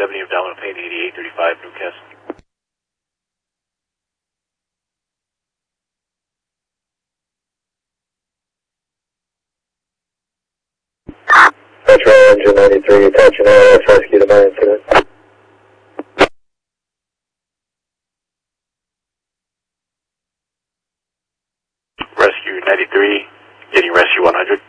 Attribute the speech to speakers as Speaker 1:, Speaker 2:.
Speaker 1: 70 of Delano Payne, 8835 Newcastle.
Speaker 2: Metro Engine 93, attention ALS Rescue to my incident.
Speaker 1: Rescue 93, getting Rescue 100.